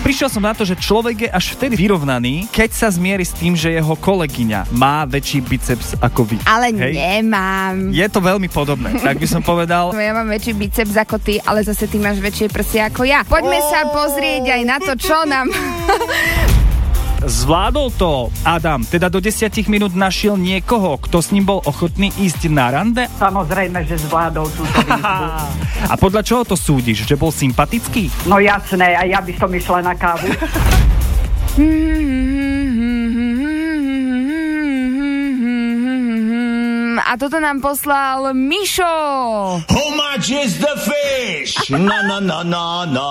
Prišiel som na to, že človek je až vtedy vyrovnaný, keď sa zmieri s tým, že jeho kolegyňa má väčší biceps ako vy. Ale nemám. Je to veľmi podobné, tak by som povedal. Ja mám väčší biceps ako ty, ale zase ty máš väčšie prsia ako ja. Poďme sa pozrieť aj na to, čo nám... Zvládol to Adam, teda do 10 minút našiel niekoho, kto s ním bol ochotný ísť na rande? Samozrejme, že zvládol túto výzvu. A podľa čoho to súdiš? Že bol sympatický? No jasné, a ja by som išla na kávu. A toto nám poslal Mišo. How much is the fish? Na na na na na.